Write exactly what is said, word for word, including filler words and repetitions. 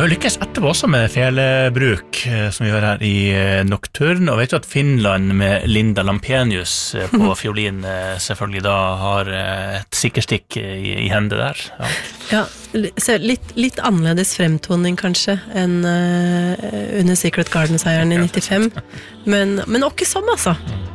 har jo lykkes etterpå også med felebruk, som vi gjør her i Nocturne, og vet du at Finland med Linda Lampenius på fiolin selvfølgelig da har et sikkerstikk i, i hende der. Ja, ja litt, litt annerledes fremtoning kanskje enn uh, under Secret Garden-seieren i nittifem, men, men også som altså.